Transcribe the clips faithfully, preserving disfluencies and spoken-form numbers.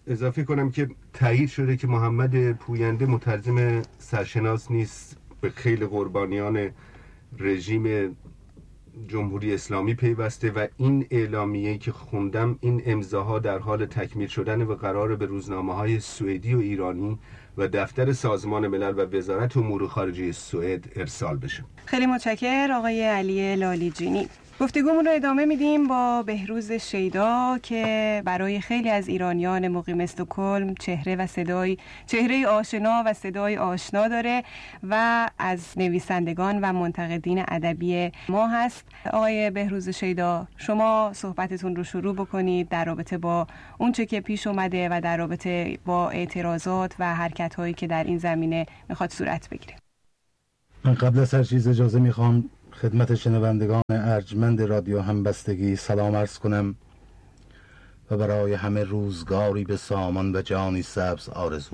اضافه کنم که تایید شده که محمد پوینده مترجم سرشناس نیست، به خیلی قربانیان رژیم جمهوری اسلامی پیوسته و این اعلامیه‌ای که خوندم، این امضاها در حال تکمیل شدن و قراره به روزنامه‌های سوئدی و ایرانی و دفتر سازمان ملل و وزارت امور خارجه سوئد ارسال بشه. خیلی متشکرم آقای علی لالیجینی. گفتگومون رو ادامه میدیم با بهروز شیدا که برای خیلی از ایرانیان مقیم استکهلم چهره و صدای چهره آشنا و صدای آشنا داره و از نویسندگان و منتقدین ادبی ما هست. آقای بهروز شیدا، شما صحبتتون رو شروع بکنید در رابطه با اون چه که پیش اومده و در رابطه با اعتراضات و حرکت‌هایی که در این زمینه میخواد صورت بگیره. من قبل از هر چیز اجازه میخوام خدمت شنوندگان ارجمند رادیو همبستگی سلام عرض کنم و برای همه روزگاری به سامان و جانی سبز آرزو.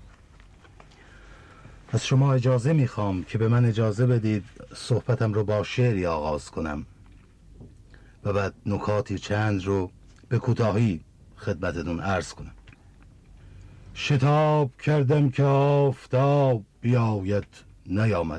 از شما اجازه میخوام که به من اجازه بدید صحبتم رو با شعری آغاز کنم و بعد نکاتی چند رو به کوتاهی خدمتتون عرض کنم. شتاب کردم که آفتاب بیاید نیامد،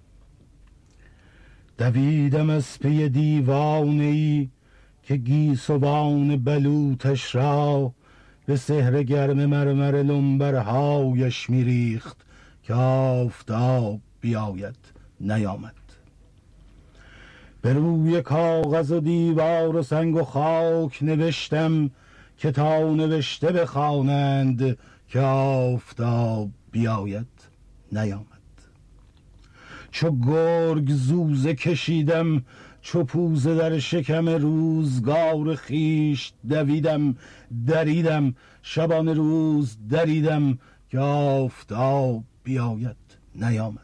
دویدم از پی دیوانه‌ای که گیسوان بلوطش را به سحر گرم مرمر لنبرهایش میریخت که آفتاب بیاید نیامد. به روی کاغذ و دیوار و سنگ و خاک نوشتم که تا نوشته بخوانند که آفتاب بیاید نیامد. چو گرگ زوزه کشیدم، چو پوزه در شکم روزگار خیش دویدم، دریدم شبان روز دریدم که آفتاب بیاید نیامد.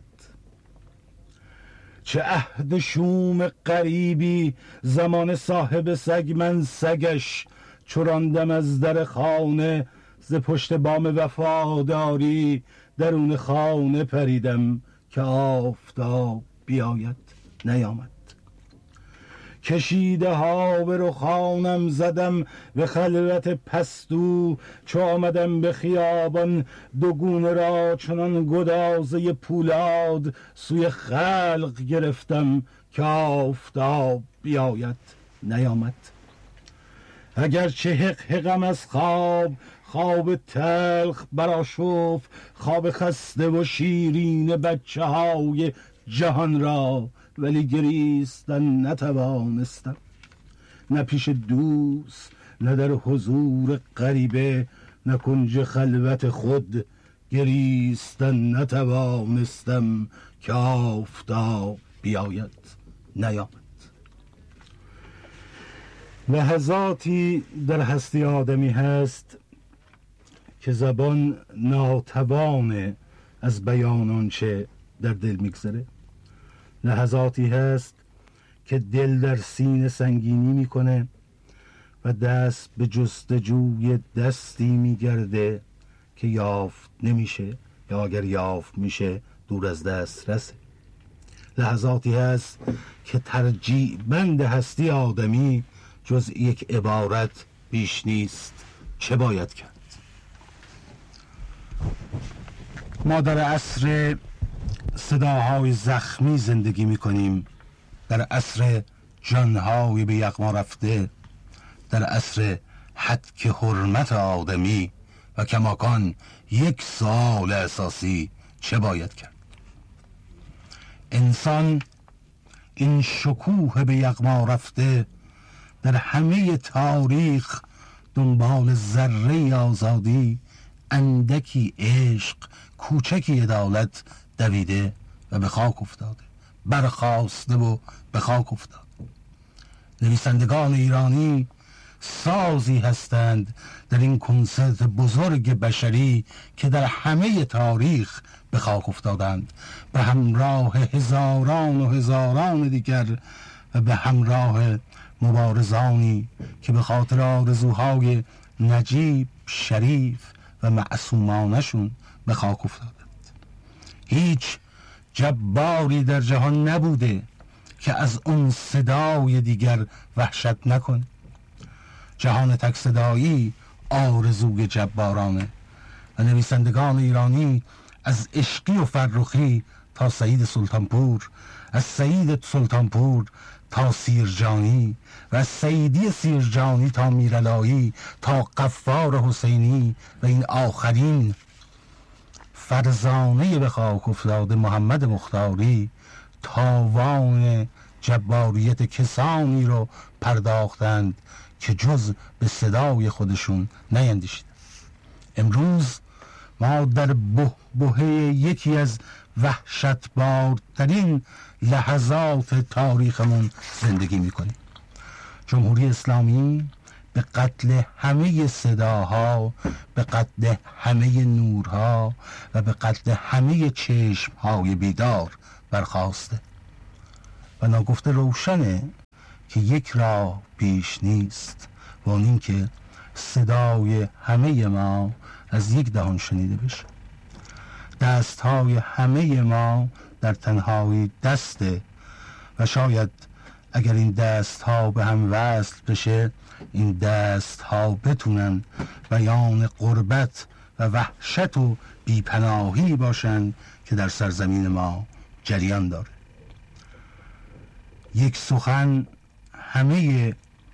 چه عهد شوم غریبی زمان صاحب سگ من سگش، چو راندم از در خانه ز پشت بام وفاداری درون خانه پریدم که آفتاب بیاید نیامد. کشیده ها به رخانم زدم به خلوت پستو، چو آمدم به خیابان دو گونه را چنان گدازه پولاد سوی خلق گرفتم که آفتاب بیاید نیامد. اگرچه حق حقم از خواب خواب تلخ برآشفت، خواب خسته و شیرین بچه های جهان را، ولی گریستن نتوانستم، نه پیش دوست نه در حضور غریبه، نه کنج خلوت خود گریستن نتوانستم که آفتاب بیاید نیامد. لحظاتی در هستی آدمی هست که زبان ناتوانه از بیان آنچه در دل میگذره. لحظاتی هست که دل در سینه سنگینی میکنه و دست به جستجوی دستی میگرده که یافت نمیشه یا اگر یافت میشه دور از دست رسه. لحظاتی هست که ترجیع بند هستی آدمی جز یک عبارت بیش نیست: چه باید کرد؟ ما در عصر صداهای زخمی زندگی میکنیم، در عصر جانهای به یغما رفته، در عصر هتک حرمت آدمی و کماکان یک سوال اساسی: چه باید کرد؟ انسان این شکوه به یغما رفته در همه تاریخ دنبال ذره آزادی، اندکی عشق، کوچکی عدالت دویده و به خاک افتاده، برخاسته و به خاک افتاده. نویسندگان ایرانی سازی هستند در این کنسرت بزرگ بشری که در همه تاریخ به خاک افتادند، به همراه هزاران و هزاران دیگر و به همراه مبارزانی که به خاطر آرزوهای نجیب، شریف و معصومانشون به خاک افتادند. هیچ جباری در جهان نبوده که از اون صدای دیگر وحشت نکنه. جهان تک صدایی آرزوی جبارانه. و نویسندگان ایرانی از عشقی و فرخی تا سعید سلطانپور، از سعید سلطانپور تا سیرجانی و از سعیدی سیرجانی تا میرعلایی تا غفار حسینی و این آخرین فرزانه به خاک افتاده محمد مختاری تاوان جباریت کسانی رو پرداختند که جز به صدای خودشون نیندیشیدند. امروز ما در بحبوحه یکی از وحشتبارترین لحظات تاریخمون زندگی میکنیم. جمهوری اسلامی به قتل همه صداها، به قتل همه نورها و به قتل همه چشمهای بیدار برخاسته و ناگفته روشنه که یک راه بیش نیست و اون این که صدای همه ما از یک دهان شنیده بشه. دستهای همه ما در تنهایی دسته و شاید اگر این دستها به هم وصل بشه این دستها بتونن بیان غربت و وحشت و بیپناهی باشن که در سرزمین ما جریان داره. یک سخن همه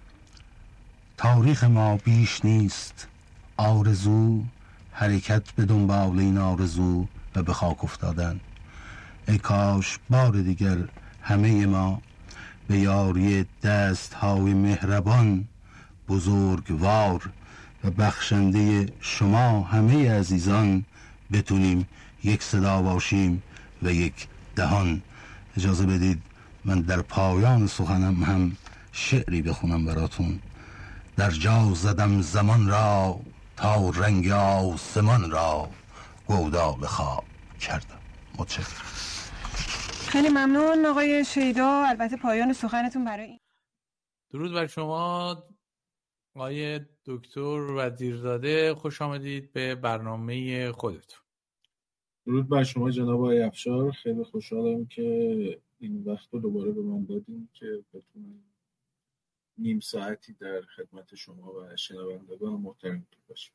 تاریخ ما بیش نیست، آرزو، حرکت به دنبال این آرزو و به خاک افتادن. ای کاش بار دیگر همه ما به یاری دست های مهربان، بزرگوار و بخشنده شما همه عزیزان بتونیم یک صدا باشیم و یک دهان. اجازه بدید من در پایان سخنم هم شعری بخونم براتون. در جا زدم زمان را تا رنگ آسمان را گودال خواب کردم. متشکرم. خیلی ممنون آقای شیدا. البته پایان سخنتون برای این. درود بر شما آقای دکتر وزیرزاده، خوش آمدید به برنامه خودتون. درود بر شما جناب آقای افشار، خیلی خوشحالم که این وقت رو دوباره به من دادیم که بتونم نیم ساعتی در خدمت شما و شنوندگان محترمتون باشیم.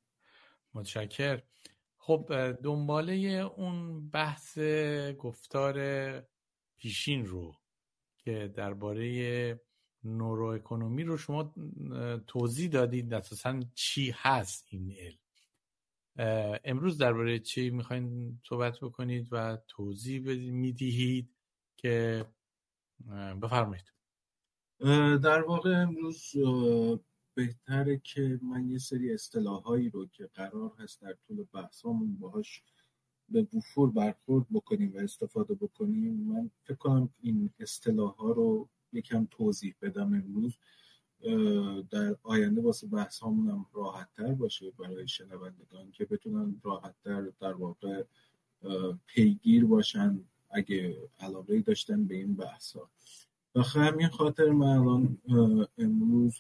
متشکر. خب دنباله اون بحث گفتار پیشین رو که درباره نورواکونومی رو شما توضیح دادید، اساساً چی هست این علم. امروز درباره چی میخواین صحبت بکنید و توضیح میدهید که بفرمایید. در واقع امروز بهتره که من یه سری اصطلاحایی رو که قرار هست در طول بحثامون باهاش به وفور برخورد بکنیم و استفاده بکنیم، من فکر کنم این اصطلاح‌ها رو یکم توضیح بدم امروز، در آینده واسه بحثامون هم راحت‌تر باشه برای شنوندگان که بتونن راحت‌تر در واقع پیگیر باشن اگه علاقه‌ای داشتن به این بحث‌ها. بخاطر همین خاطر من الان امروز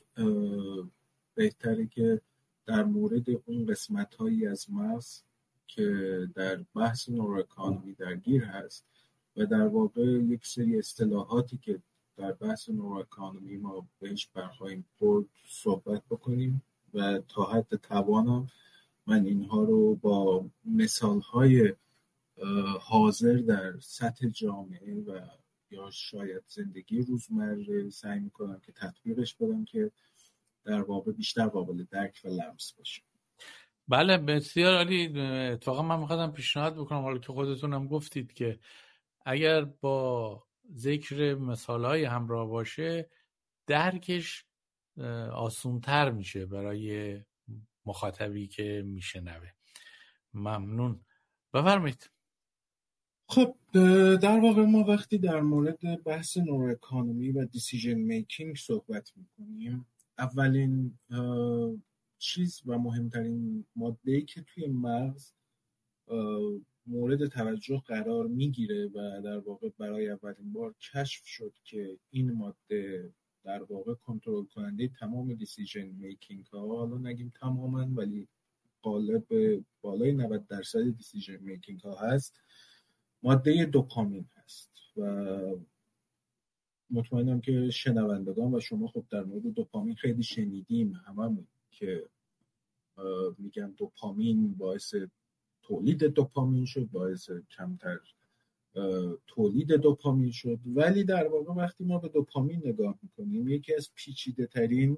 بهتره که در مورد اون قسمت‌هایی از مغز که در بحث نوروکانومی درگیر هست و در واقع یک سری اصطلاحاتی که در بحث نوروکانومی ما بهش برخواهیم خورد صحبت بکنیم و تا حد توانم من اینها رو با مثال‌های حاضر در سطح جامعه و یا شاید زندگی روزمره سعی میکنم که تطبیقش بدم که در واقع بیشتر قابل درک و لمس باشه. بله بسیار عالی. اتفاقا من میخواستم پیشنهاد بکنم، حالا که خودتون هم گفتید که اگر با ذکر مثالهای همراه باشه درکش آسان‌تر میشه برای مخاطبی که میشنوه. ممنون. بفرمایید. خب در واقع ما وقتی در مورد بحث نوروکانومی و دیسیژن میکینگ صحبت میکنیم، اولین چیز و مهمترین ماده‌ای که توی مغز مورد توجه قرار میگیره و در واقع برای اولین بار کشف شد که این ماده در واقع کنترل کننده تمام دیسیژن میکینگ ها، حالا نگیم تماما ولی غالب بالای نود درصد دیسیژن میکینگ ها هست، ماده دوپامین هست. و مطمئنم که شنوندگان و شما خب در مورد دوپامین خیلی شنیدیم هممون که میگن دوپامین باعث تولید دوپامین شد، باعث کمتر تولید دوپامین شد. ولی در واقع وقتی ما به دوپامین نگاه میکنیم، یکی از پیچیده ترین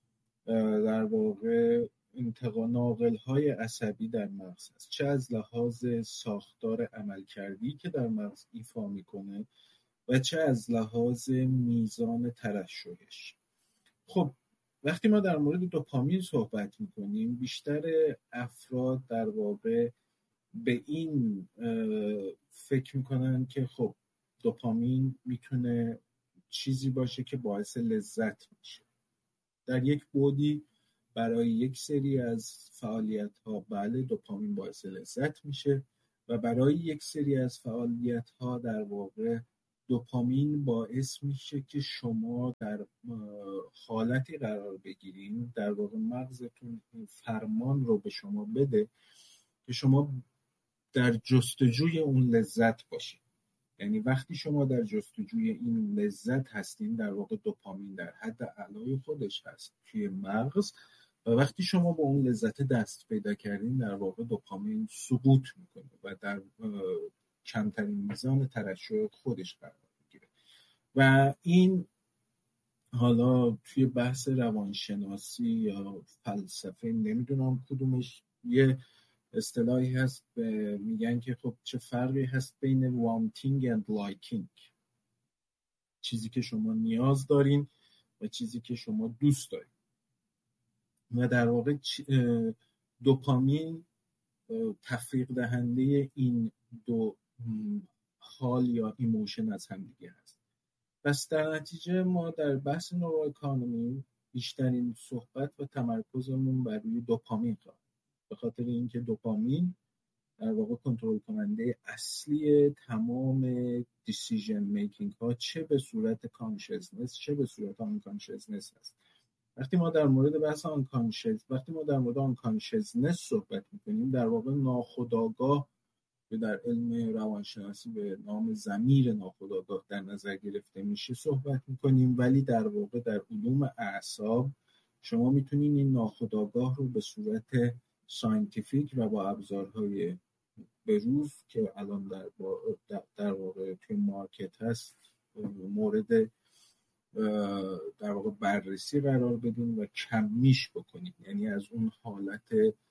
در واقع انتقال ناقل های عصبی در مغز است، چه از لحاظ ساختار عملکردی که در مغز ایفا میکنه و چه از لحاظ میزان ترشحش. خب وقتی ما در مورد دوپامین صحبت میکنیم، بیشتر افراد در واقع به این فکر میکنن که خب دوپامین میتونه چیزی باشه که باعث لذت میشه. در یک بعدی برای یک سری از فعالیت ها بله دوپامین باعث لذت میشه و برای یک سری از فعالیت ها در واقع دوپامین باعث میشه که شما در حالتی قرار بگیرین، در واقع مغزتون این فرمان رو به شما بده که شما در جستجوی اون لذت باشید. یعنی وقتی شما در جستجوی این لذت هستین، در واقع دوپامین در حد اعلای خودش هست توی مغز و وقتی شما با اون لذت دست پیدا کردین، در واقع دوپامین سقوط میکنه و در کمترین میزان ترشح خودش قرار میگیره. و این حالا توی بحث روانشناسی یا فلسفه نمیدونم کدومش یه اصطلاحی هست میگن که خب چه فرقی هست بین wanting and liking، چیزی که شما نیاز دارین و چیزی که شما دوست دارین. و در واقع دوپامین تفریق دهنده این دو حال یا ایموشن از هم دیگه هست. پس در نتیجه ما در بحث نوروکانومی بیشترین صحبت و تمرکزمون بر روی دوپامین خواهد، به خاطر اینکه دوپامین در واقع کنترل کننده اصلی تمام دیسیژن میکینگ ها، چه به صورت کانشسنس چه به صورت آنکانشسنس هست. وقتی ما در مورد بحث آنکانشس وقتی ما در مورد آنکانشسنس صحبت میکنیم، در واقع ناخودآگاه در علم روانشناسی به نام ضمیر ناخودآگاه در نظر گرفته میشه صحبت میکنیم، ولی در واقع در علوم اعصاب شما میتونید این ناخودآگاه رو به صورت ساینتیفیک و با ابزارهای بروز که الان در, در واقع توی مارکت هست مورد در واقع بررسی قرار بدین و کمیش بکنید، یعنی از اون حالت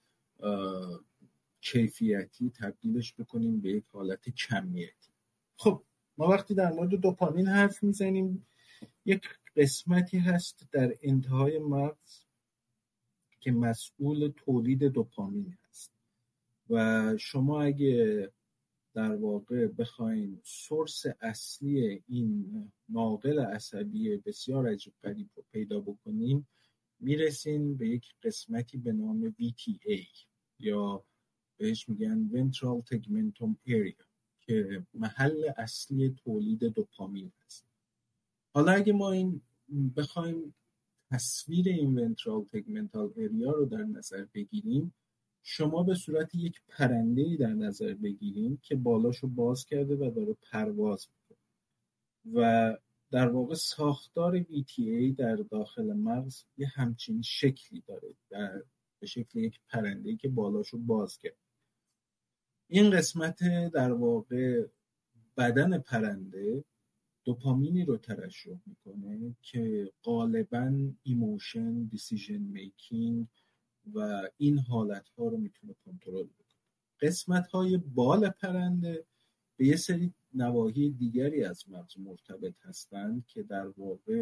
کیفیتی تبدیلش بکنیم به یک حالت کمیتی. خب ما وقتی در مورد دوپامین حرف میزنیم، یک قسمتی هست در انتهای مغز که مسئول تولید دوپامین هست و شما اگه در واقع بخواین سورس اصلی این ناقل عصبی بسیار عجیب غریب رو پیدا بکنین، میرسین به یک قسمتی به نام وی تی ای یا بهش میگن Ventral Tegmentum Area که محل اصلی تولید دوپامین هست. حالا اگه ما این بخوایم تصویر این Ventral Tegmental Area رو در نظر بگیریم، شما به صورت یک پرنده‌ای در نظر بگیریم که بالاشو باز کرده و داره پرواز میکنه و در واقع ساختار وی تی ای در داخل مغز یه همچین شکلی داره، در به شکل یک پرنده‌ای که بالاشو باز کرده. این قسمت در واقع بدن پرنده دوپامینی رو ترشح میکنه که غالباً ایموشن، دیسیژن میکینگ و این حالت‌ها رو میتونه کنترل بکنه. قسمت‌های بال پرنده به یه سری نواحی دیگری از مغز مرتبط هستند که در واقع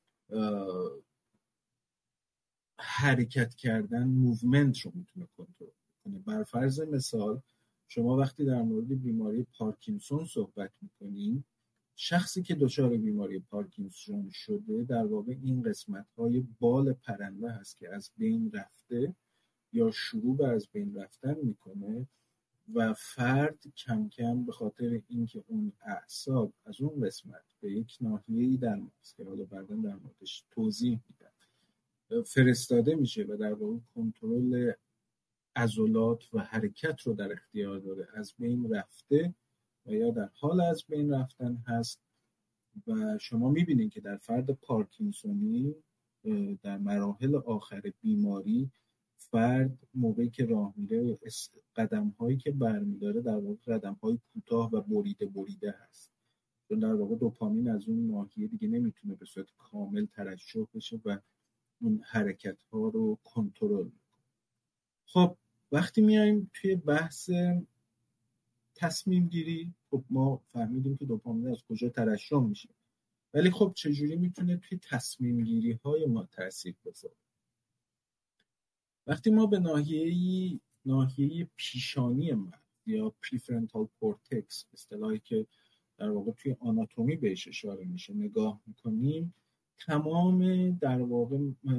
حرکت کردن، موومنت رو میتونه کنترل کنه. بر فرض مثال شما وقتی در مورد بیماری پارکینسون صحبت میکنین، شخصی که دچار بیماری پارکینسون شده در واقع این قسمت‌های بال پرنده هست که از بین رفته یا شروع به از بین رفتن میکنه و فرد کم کم به خاطر اینکه اون اعصاب از اون قسمت به یک ناحیه‌ای در مغز که حالا بعداً در موردش توضیح میدم فرستاده میشه و در واقع کنترل عضلات و حرکت رو در اختیار داره، از بین رفته و یا در حال از بین رفتن هست. و شما میبینید که در فرد پارکینسونی در مراحل آخر بیماری فرد موقعی که راه میره قدم هایی که برمیداره در واقع قدم های کوتاه و بریده بریده هست، چون در واقع دوپامین از اون ناحیه دیگه نمیتونه به صورت کامل ترشح بشه و اون حرکت ها رو کنترل میکنه. خب وقتی میایم توی بحث تصمیم گیری، خب ما فهمیدیم که دوپامین از کجا ترشح میشه، ولی خب چجوری میتونه توی تصمیم گیری های ما تاثیر بذاره؟ وقتی ما به ناحیه ناحیه پیشانی مغز یا پریفرنتال کورتکس، اصطلاحی که در واقع توی آناتومی بهش اشاره میشه، نگاه میکنیم، تمام در واقع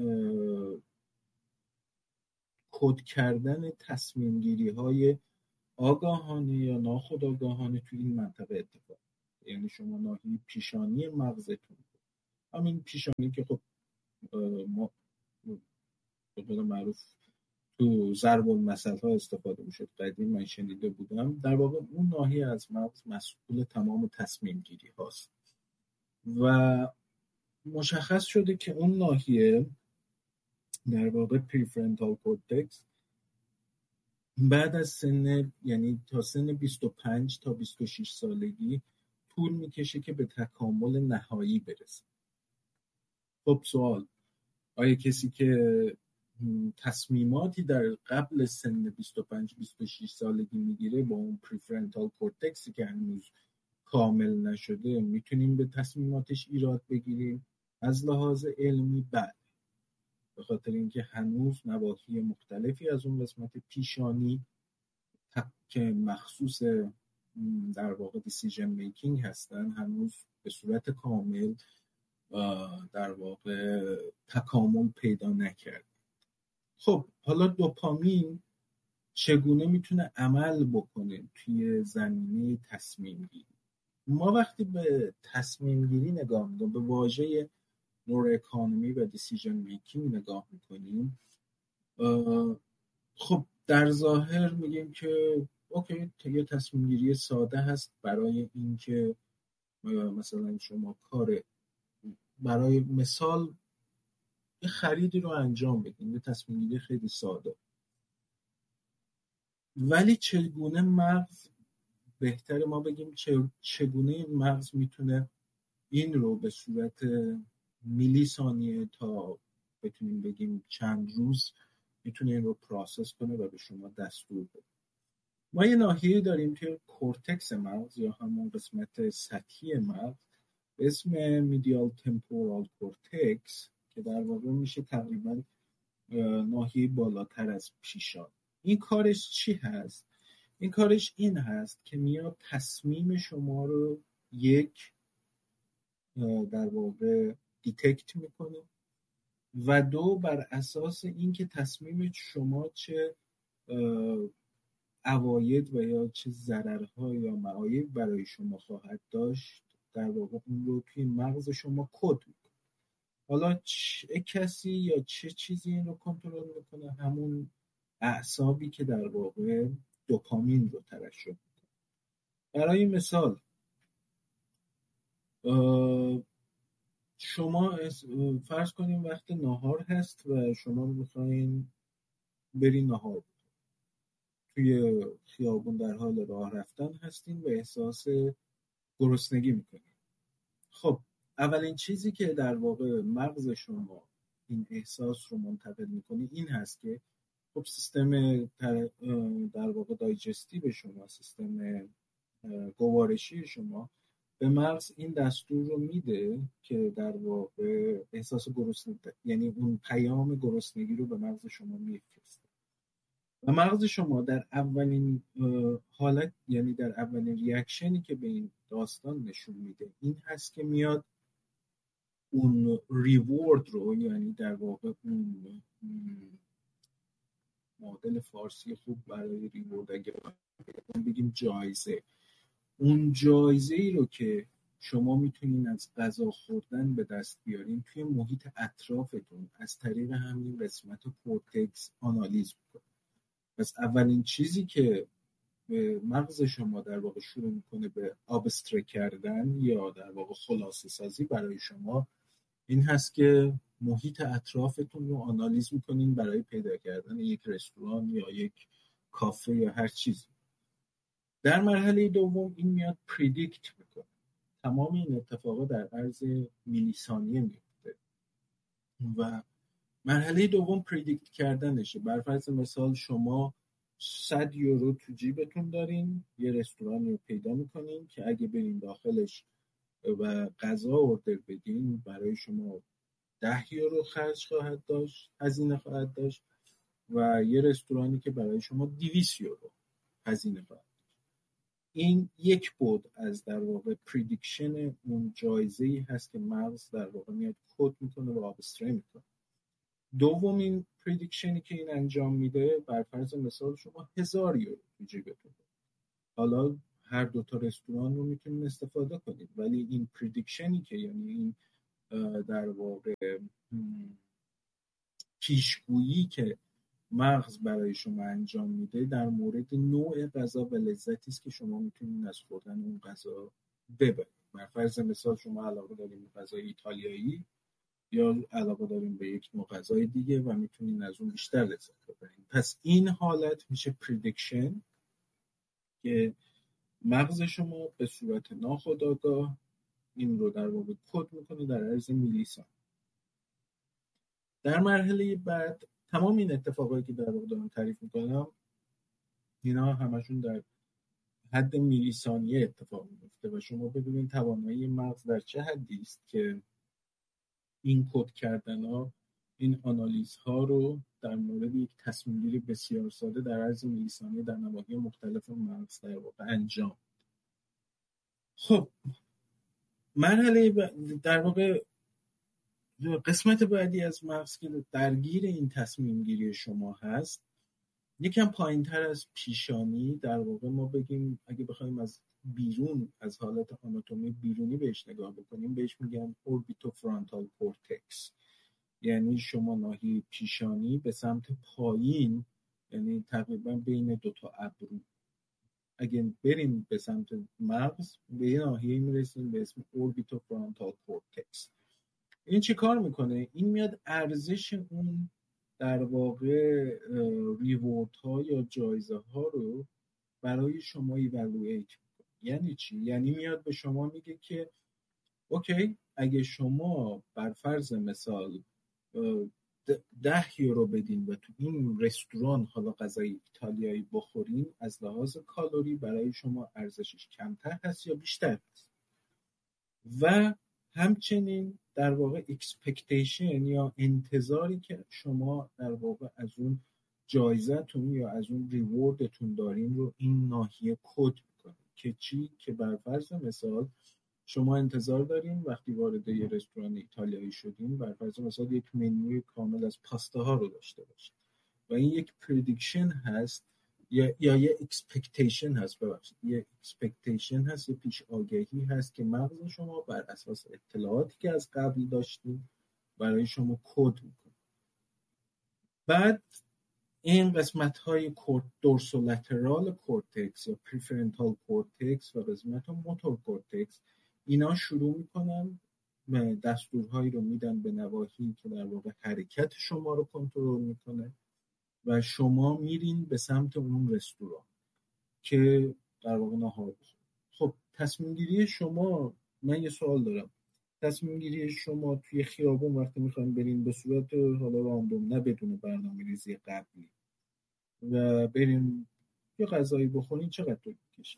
کد کردن تصمیم گیری های آگاهانه یا ناخودآگاهانه توی این منطقه اتفاق. یعنی شما ناحیه پیشانی مغزتون، همین پیشانی که خب ما به قول معروف تو ضرب المثل ها استفاده میشد قدیم، من شنیده بودم، در واقع اون ناحیه از مغز مسئول تمام تصمیم گیری هاست و مشخص شده که اون ناحیه در واقع پریفرنتال کورتکس بعد از سن، یعنی تا سن بیست و پنج تا بیست و شش سالگی طول میکشه که به تکامل نهایی برسه. خب سوال، آیا کسی که تصمیماتی در قبل سن بیست و پنج بیست و شش سالگی میگیره با اون پریفرنتال کورتکسی که هنوز کامل نشده میتونیم به تصمیماتش ایراد بگیریم؟ از لحاظ علمی بله، به خاطر اینکه هنوز نواحی مختلفی از اون قسمت پیشانی که مخصوص در واقع دیسیژن میکینگ هستن هنوز به صورت کامل در واقع تکامل پیدا نکرد. خب حالا دوپامین چگونه میتونه عمل بکنه توی زمینه تصمیم گیری؟ ما وقتی به تصمیم گیری نگاه میکنیم، به واژه نور اکانومی و دیسیژن میکینگ نگاه میکنیم، خب در ظاهر میگیم که اوکی یه تصمیم گیری ساده هست برای اینکه مثلا شما کار، برای مثال یه خریدی رو انجام بدین، یه تصمیم گیری خیلی ساده. ولی چگونه مغز، بهتره ما بگیم چگونه مغز میتونه این رو به صورت میلی ثانیه تا بتونیم بگیم چند روز میتونه این رو پروسس کنه و به شما دستور بده. ما یه ناحیه داریم که کورتکس مغز یا همون قسمت سطحی مغز به اسم میدیال تمپورال کورتکس که در واقع میشه تقریبا ناحیه بالاتر از پیشان. این کارش چی هست؟ این کارش این هست که میاد تصمیم شما رو یک در واقع دیتکت میکنه و دو بر اساس اینکه تصمیم شما چه عواید و یا چه ضررها یا معایب برای شما خواهد داشت در واقع اون رو توی مغز شما کد میکنه. حالا چه کسی یا چه چیزی این رو کنترل میکنه؟ همون اعصابی که در واقع دوپامین رو ترشح میکنه. برای مثال شما فرض کنیم وقت نهار هست و شما میخواین برین نهار بکنین، توی خیابون در حال راه رفتن هستین و احساس گرسنگی میکنین. خب اولین چیزی که در واقع مغز شما این احساس رو منتقل میکنه این هست که خب سیستم در واقع دایجستیو شما، سیستم گوارشی شما به مغز این دستور رو میده که در واقع احساس گرسنگی، یعنی اون پیام گرسنگی رو به مغز شما میفرسته و مغز شما در اولین حالت، یعنی در اولین ریاکشنی که به این داستان نشون میده این هست که میاد اون ریوارد رو، یعنی در واقع اون معادل فارسی خوب برای ریوارد اگه بگیم جایزه، اون جایزه ای رو که شما میتونین از غذا خوردن به دست بیارین توی محیط اطرافتون از طریق همین قسمت کورتکس آنالیز میکنه. پس اولین چیزی که مغز شما در واقع شروع میکنه به ابسترکت کردن یا در واقع خلاصه سازی برای شما این هست که محیط اطرافتون رو آنالیز میکنین برای پیدا کردن یک رستوران یا یک کافه یا هر چیزی. در مرحله دوم این میاد پردیکت میکنه. تمام این اتفاقا در عرض میلی ثانیه میفته و مرحله دوم پردیکت کردنشه. بر فرض مثال شما صد یورو تو جیبتون دارین، یه رستورانی رو پیدا میکنین که اگه برین داخلش و غذا اوردر بدین برای شما ده یورو خرج خواهد داشت، هزینه خواهد داشت و یه رستورانی که برای شما دویست یورو هزینه خواهد داشت. این یک بود از در واقع پردیکشن اون جایزه‌ای هست که مغز در واقع میاد کد میکنه و ابستری میکنه. دومین پردیکشنی که این انجام میده، بر فرض مثال شما هزار یورو تو جیبتون، حالا هر دو تا رستوران رو میتونید استفاده کنید، ولی این پردیکشنی که یعنی این در واقع پیشگویی که مغز برای شما انجام میده در مورد نوع غذا و لذتی است که شما میتونید از خوردن اون غذا ببرید. بر فرض مثال شما علاقه دارید به غذای ایتالیایی یا علاقه داریم به یک نوع غذای دیگه و میتونین از اون بیشتر لذت ببرین. پس این حالت میشه پردیکشن که مغز شما به صورت ناخودآگاه این رو در واقع کد میکنه در عرض میلی ثانیه. در مرحله بعد تمام این اتفاقایی که در واقع دارم تعریف میکنم اینا همشون در حد میلی ثانیه اتفاق میفته و شما ببینید توانایی مغز در چه حدی است که این کد کردن ها، این آنالیز ها رو در مورد یک تصمیم گیری بسیار ساده در عرض میلی ثانیه در نواحی مختلف مغز در واقع انجام. خب مرحله ب... در واقع قسمت بعدی از مغز که درگیر این تصمیم گیری شما هست یکم پایین تر از پیشانی، در واقع ما بگیم اگه بخوایم از بیرون از حالت آناتومی بیرونی بهش نگاه بکنیم بهش میگن اوربیتوفرونتال کورتکس، یعنی شما ناحیه پیشانی به سمت پایین، یعنی تقریبا بین دو تا ابرو اگه بریم به سمت مغز به یه ناحیه میرسیم به اسم اوربیتوفرونتال کورتکس. این چی کار میکنه؟ این میاد ارزش اون در واقع ریوارد ها یا جایزه ها رو برای شما ایوالویت میکنه. یعنی چی؟ یعنی میاد به شما میگه که اوکی اگه شما بر فرض مثال ده یورو بدین و تو این رستوران حالا غذای ایتالیایی بخورین، از لحاظ کالری برای شما ارزشش کمتر هست یا بیشتر هست. و همچنین در واقع اکسپکتیشن یا انتظاری که شما در واقع از اون جایزتون یا از اون ریوردتون دارین رو این ناحیه کد میکنه که چی؟ که بر فرض مثال شما انتظار دارین وقتی وارد یه رستوران ایتالیایی شدین بر فرض مثال یک منوی کامل از پاستا ها رو داشته باشید و این یک پردیکشن هست یا یا یه اکسپکتیشن هست ببخشید یه اکسپکتیشن هست یه پیش آگهی هست که مغز شما بر اساس اطلاعاتی که از قبل داشتین برای شما کد میکنه. بعد این قسمت های دورسولاترال کورتکس یا پریفرنتال کورتکس و قسمت موتور کورتکس اینا شروع میکنن دستورهایی رو میدن به نواحی که در واقع حرکت شما رو کنترل میکنه و شما میرین به سمت اون رستوران که در واقع ناهار بخورید. خب تصمیم گیری شما، من یه سوال دارم، تصمیم گیری شما توی خیابون وقتی میخواین برین به صورت حالا راندوم نه بدون برنامه‌ریزی قبلی و برین یه غذایی بخورین چقدر طول میکشه؟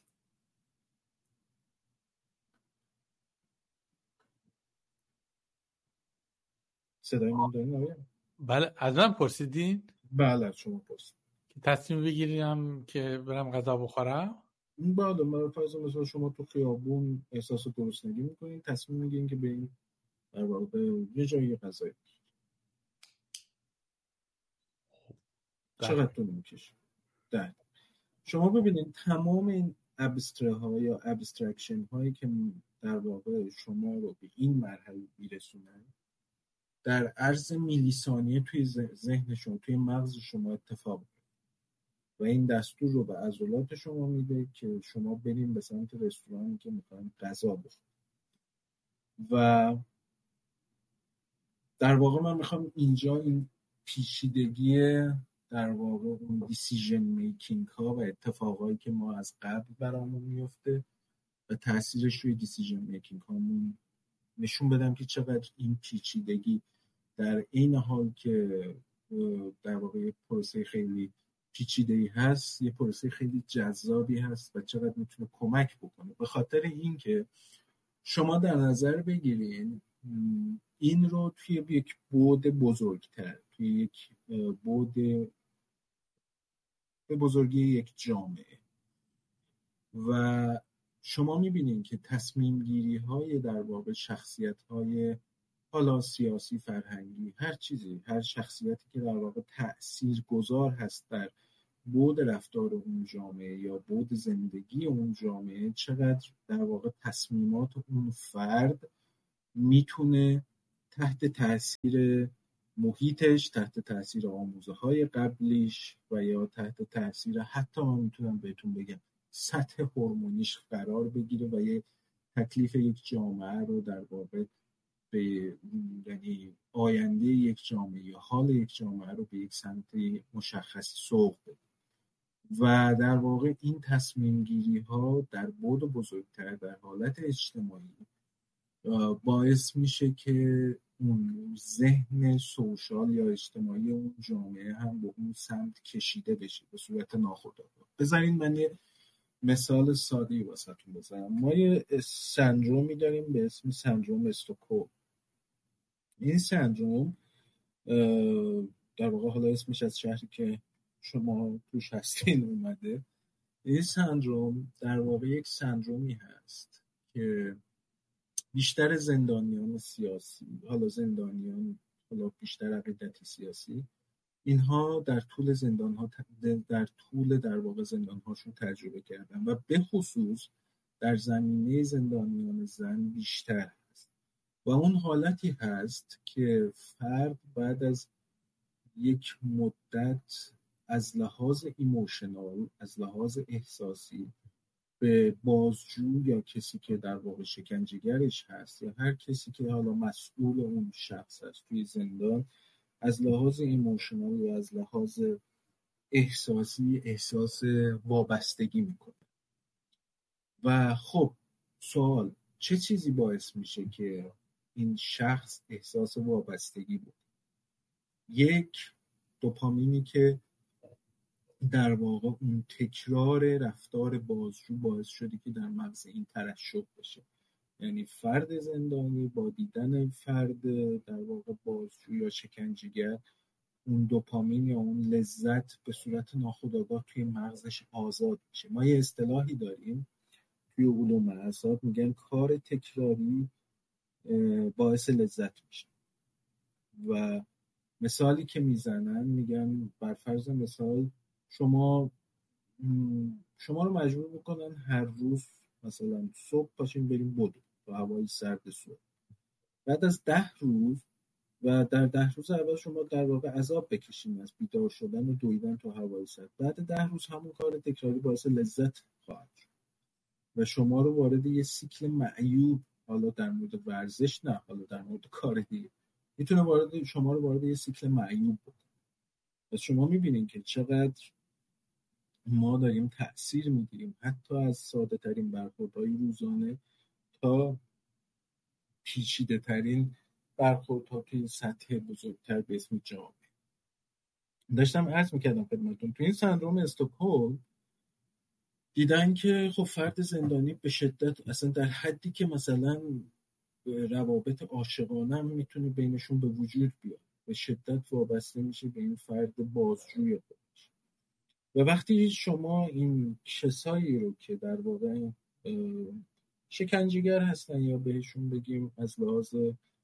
صدای من دارین آیا؟ بله از من پرسیدین؟ بله از شما پرسید که تصمیم بگیریم که برم غذا بخورم؟ بله من فرض مثلا شما تو خیابون احساس گرسنگی میکنین تصمیم میگیرین که برین در واقع یه جایی غذایی چقدر طول میکشه؟ ده. شما ببینید تمام این ابستره ها یا ابسترکشن هایی که در واقع شما رو به این مرحله میرسونن در عرض میلی ثانیه توی ذهن شما توی مغز شما اتفاق میفته و این دستور رو به عضلات شما میده که شما بریم به سمت رستورانی که میخواین غذا بخورید و در واقع من میخوام اینجا این پیچیدگی در واقع اون دیسیژن میکینگ ها و اتفاقایی که ما از قبل برامون میفته و تاثیرش روی دیسیژن میکینگ هامون نشون بدم که چقدر این پیچیدگی در این حال که در واقع پروسه خیلی پیچیده‌ای هست، یه پروسه خیلی جذابی هست و چقدر میتونه کمک بکنه. به خاطر این که شما در نظر بگیرین این رو توی یک بعد بزرگتر، توی یک بعد به بزرگی یک جامعه و شما میبینین که تصمیم گیری های در واقع شخصیت های حالا سیاسی، فرهنگی، هر چیزی، هر شخصیتی که در واقع تأثیر گذار هست در بعد رفتار اون جامعه یا بعد زندگی اون جامعه، چقدر در واقع تصمیمات اون فرد میتونه تحت تأثیر محیطش، تحت تأثیر آموزه های قبلیش و یا تحت تأثیر حتی من میتونم بهتون بگم سطح هورمونیش قرار بگیره و یه تکلیف یک جامعه رو در واقع به یعنی آینده یک جامعه یا حال یک جامعه رو به یک سمت مشخصی سوق بده. و در واقع این تصمیم گیری ها در بعد بزرگتر در حالت اجتماعی باعث میشه که اون ذهن سوشال یا اجتماعی اون جامعه هم به اون سمت کشیده بشه به صورت ناخودآگاه. بذارین من یه مثال ساده‌ای واسهتون بزنم. ما یه سندرومی داریم به اسم سندروم استکهلم. این سندروم در واقع حالا اسمش از شهری که شما توش هستین اومده. این سندروم در واقع یک سندرومی هست که بیشتر زندانیان سیاسی، حالا زندانیان حالا بیشتر عقیدتی سیاسی، اینها در طول زندان‌ها در طول در واقع زندان‌هاشون تجربه کردن و به خصوص در زمینه زندانیان زن بیشتر هست. و اون حالتی هست که فرد بعد از یک مدت از لحاظ ایموشنال، از لحاظ احساسی به بازجو یا کسی که در واقع شکنجهگرش هست یا هر کسی که حالا مسئول اون شخص هست توی زندان، از لحاظ ایموشنال یا از لحاظ احساسی احساس وابستگی میکنه. و خب سوال، چه چیزی باعث میشه که این شخص احساس وابستگی بود؟ یک، دوپامینی که در واقع اون تکرار رفتار بازجو باعث شده که در مغز این ترشح بشه. یعنی فرد زندانی با دیدن فرد در واقع بازجو یا شکنجهگر، اون دوپامین یا اون لذت به صورت ناخودآگاه توی مغزش آزاد میشه. ما یه اصطلاحی داریم توی علوم اعصاب میگن کار تکراری باعث لذت میشه. و مثالی که میزنن میگن بر فرض مثال شما شما رو مجبور میکنن هر روز مثلا صبح پاشین بریم بدو با هوای سرد صبح. بعد از ده روز و در ده روز اول شما در واقع عذاب بکشین از بیدار شدن و دویدن تو هوای سرد. بعد ده روز همون کار تکراری باعث لذت خواهد شد و شما رو وارد یه سیکل معیوب، حالا در مورد ورزش نه، حالا در مورد کار دیگه، میتونه وارد شما رو وارد یه سیکل معیوب بکنه. پس شما میبینین که چقدر ما داریم تأثیر میگیریم حتی از ساده ترین برخوردهای روزانه تا پیچیده ترین برخوردها توی سطح بزرگتر به اسم جامعه. داشتم عرض میکردم خدمتتون تو این سندروم استکهلم دیدن که خب فرد زندانی به شدت اصلا در حدی که مثلا روابط عاشقانه هم میتونه بینشون به وجود بیاد، به شدت وابسته میشه به این فرد بازجوی خودش. و وقتی شما این کسایی رو که در واقع شکنجهگر هستن یا بهشون بگیم از لحاظ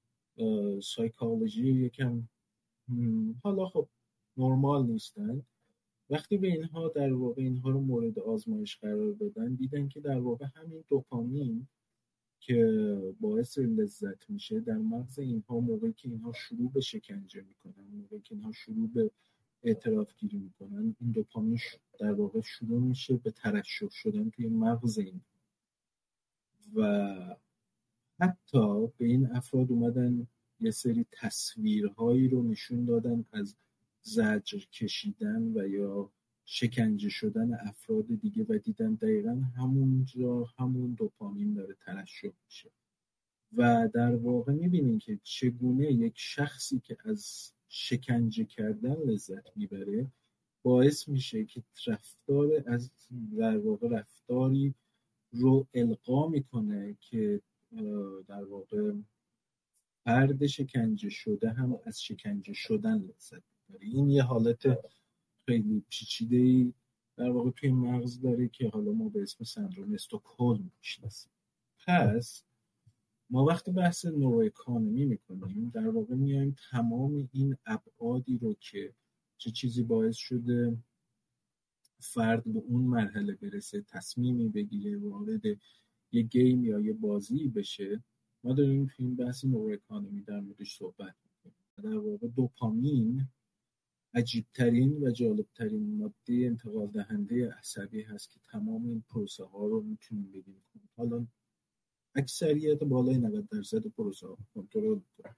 سایکولوژی یکم حالا خب نرمال نیستن، وقتی به اینها در واقع اینها رو مورد آزمایش قرار دادن دیدن که در واقع همین دوپامین که باعث لذت میشه در مغز اینها موقعی که اینها شروع به شکنجه میکنن، موقعی که اینها شروع به اعتراف گیری میکنن، این دوپامین در واقع شروع میشه به ترشح شدن توی مغز این. و حتی به این افراد اومدن یه سری تصویرهایی رو نشون دادن از زجر کشیدن و یا شکنجه شدن افراد دیگه و دیدن دقیقا همونجا همون دوپامین داره ترشح میشه و در واقع میبینین که چگونه یک شخصی که از شکنجه کردن لذت میبره باعث میشه که رفتار از در واقع رفتاری رو القا میکنه که در واقع فرد شکنجه شده هم از شکنجه شدن لذت میبره. این یه حالت خیلی پیچیده‌ای در واقع توی مغز داره که حالا ما به اسم سندروم استکهلم میشناسیم. پس ما وقتی بحث نوروکانومی میکنیم در واقع میایم تمام این ابعادی رو که چه چیزی باعث شده فرد به اون مرحله برسه، تصمیمی بگیره، وارد یه گیم یا یه بازی بشه، ما داریم توی این بحث نوروکانومی در موردش صحبت میکنیم. در واقع دوپامین عجیبترین و جالبترین ماده انتقال دهنده عصبی هست که تمام این پروسه ها رو میتونیم بگیم حالا اکثریت بالای نود درصد پروسه ها کنترل میکنه.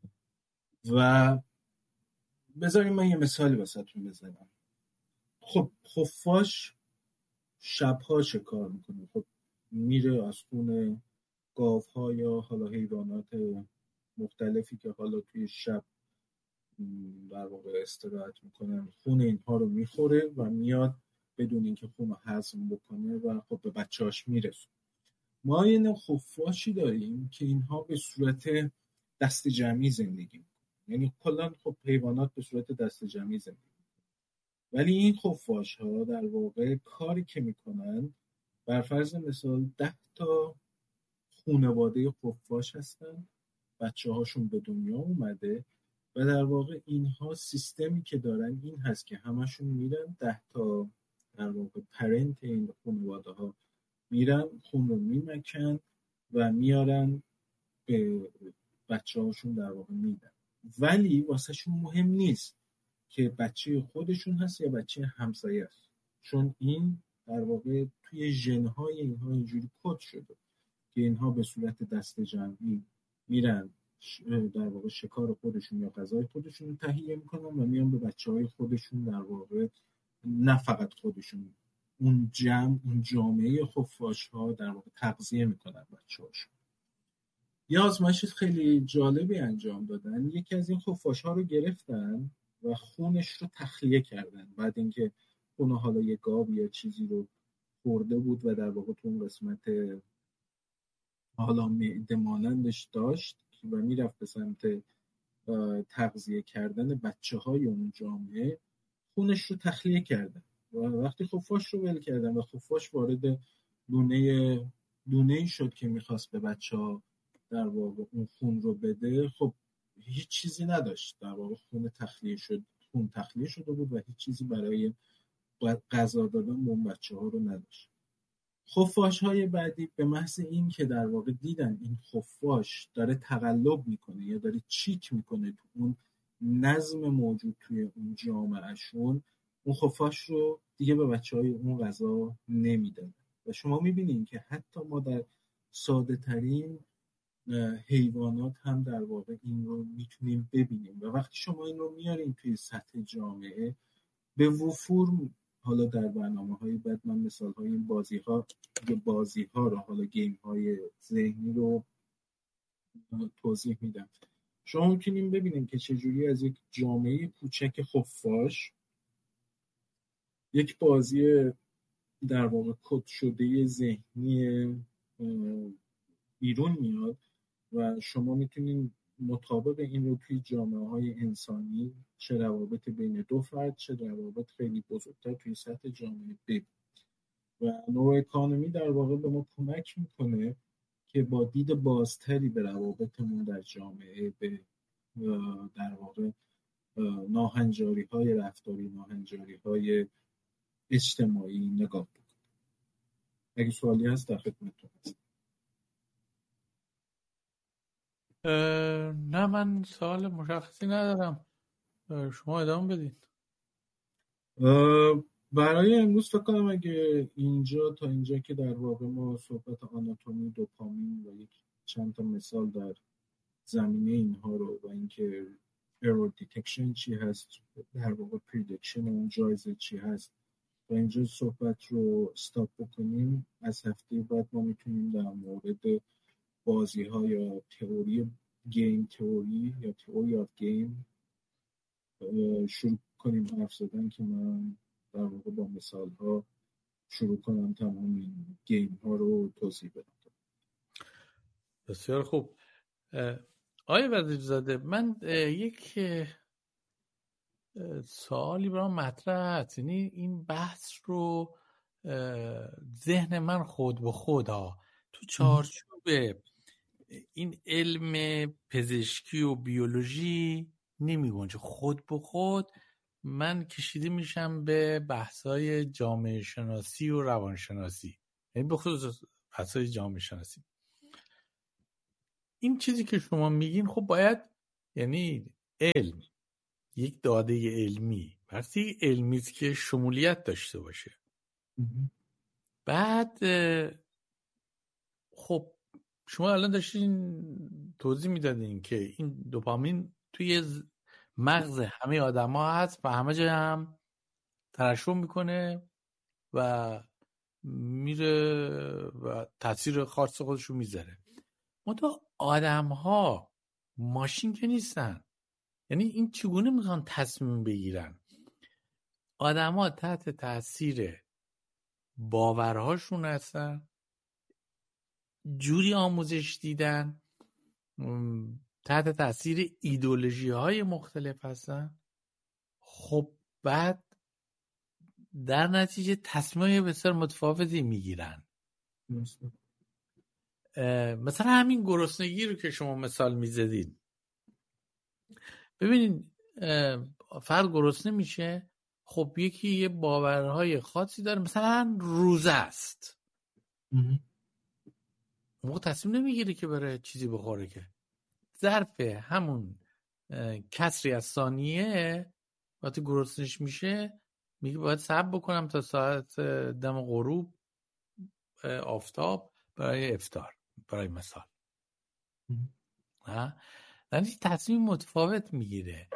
و بذاریم من یه مثالی واسهتون بزنم. خب خفاش شبها چه کار میکنه؟ خب میره از خون گاوها یا حالا حیوانات مختلفی که حالا توی شب در واقع استراحت میکنن خون اینها رو میخوره و میاد بدون اینکه خون رو هضم بکنه و خب به بچه‌اش میرسه. ما یه نوع خفاشی داریم که اینها به صورت دست جمعی زندگی میکنن، یعنی کلا خب حیوانات به صورت دست جمعی زندگی میکنن، ولی این خفاش ها در واقع کاری که میکنن بر فرض مثال ده تا خانواده خفاش هستن، بچه هاشون به دنیا اومده و در واقع اینها سیستمی که دارن این هست که همشون میرن ده تا در واقع پرنت این خانواده ها میرن خون رو میمکن و میارن به بچه هاشون در واقع میدن، ولی واسه شون مهم نیست که بچه خودشون هست یا بچه همسایه است، چون این در واقع توی ژن‌های اینها اینجوری کد شده که اینها به صورت دست جمعی میرن در واقع شکار خودشون یا غذای خودشون رو تهیه میکنن و میان به بچه‌های خودشون در واقع نه فقط خودشون، اون جمع اون جامعه خفاش‌ها در واقع تغذیه میکنن بچه‌هاشون. یه آزمایش خیلی جالبی انجام دادن. یکی از این خفاش‌ها رو گرفتن و خونش رو تخلیه کردن بعد اینکه خون حالا یه گاو یا چیزی رو خورده بود و در واقع تو اون قسمت حالا معده مانندش داشت و میرفت به سمت تغذیه کردن بچه‌های اون جامعه، خونش رو تخلیه کردن و وقتی خفاش رو ول کردن و خفاش وارد لونه لونه‌ای شد که میخواست به بچه‌ها در واقع اون خون رو بده، خب هیچ چیزی نداشت، در واقع خون تخلیه شد خون تخلیه شده بود و هیچ چیزی برای غذا دادن به اون بچه‌ها رو نداشت. خفاش‌های بعدی به محض این که در واقع دیدن این خفاش داره تقلب میکنه یا داره چیت میکنه تو اون نظم موجود توی اون جامعهشون، اون خفاش رو دیگه به بچه‌های اون غذا نمیدن و شما میبینین که حتی ما در ساده ترین حیوانات هم در واقع این رو میتونیم ببینیم و وقتی شما این رو میارین توی سطح جامعه به وفور، حالا در برنامه‌های بعد من مثال‌های این بازی‌ها یا بازی‌ها رو حالا گیم‌های ذهنی رو توضیح میدم. شما میتونیم ببینیم که چجوری از یک جامعه کوچک خفاش یک بازی در واقع کد شده ذهنی بیرون میاد و شما میتونین مطابق این رو توی جامعه‌های انسانی چه روابط بین دو فرد چه روابط خیلی بزرگتر توی سطح جامعه ببینید و نوروکانومی در واقع به ما کمک میکنه که با دید بازتری به روابطمون در جامعه به در واقع ناهنجاری‌های رفتاری ناهنجاری‌های اجتماعی نگاه بکنیم. اگه سوالی هست در خدمتتون هستم. نه من سوال مشخصی ندارم، شما ادامه بدین. برای امروز فکر کنم اگه اینجا تا اینجا که در واقع ما صحبت آناتومی دوپامین و یک چند تا مثال در زمینه اینها رو و اینکه error detection چی هست، در واقع prediction اون جایزه چی هست و اینجا صحبت رو استاپ بکنیم. از هفته بعد ما میتونیم در مورد بازی ها یا تئوری گیم تئوری یا تئوری آف گیم شروع کنیم حرف زدن که من در واقع با مثال ها شروع کنم تمام این گیم ها رو توضیح بدم. بسیار خوب. آقای وزیرزاده، من یک سوالی برام مطرح هست. یعنی این بحث رو ذهن من خود به خود ها تو چارچوب این علم پزشکی و بیولوژی نمی گنجه. خود به خود من کشیده میشم به بحث‌های جامعه شناسی و روانشناسی، یعنی به خصوص بحث‌های جامعه شناسی. این چیزی که شما میگین خب باید، یعنی علم، یک داده علمی وقتی علمی است که شمولیت داشته باشه. بعد خب شما الان داشتین توضیح میدادین که این دوپامین توی مغز همه آدم ها هست و همه جا هم ترشح میکنه و میره و تاثیر خاص خودشو میذاره. منتها آدم ها ماشین که نیستن. یعنی این چگونه میخوان تصمیم بگیرن؟ آدم ها تحت تاثیر باورهاشون هستن، جوری آموزش دیدن، تحت تاثیر ایدئولوژی های مختلف هستن. خب بعد در نتیجه تصمیم بسیار متفاوتی میگیرن. مثلا همین گرسنگی رو که شما مثال میزدید، ببینید فرد گرسنه میشه، خب یکی یه باورهای خاصی داره، مثلا روزه است، موقع تصمیم نمیگیره که بره چیزی بخوره، که ظرف همون کسری از ثانیه وقتی گرسنش میشه میگه باید صبر بکنم تا ساعت دم غروب آفتاب برای افطار، برای مثال. یعنی تصمیم متفاوت میگیره،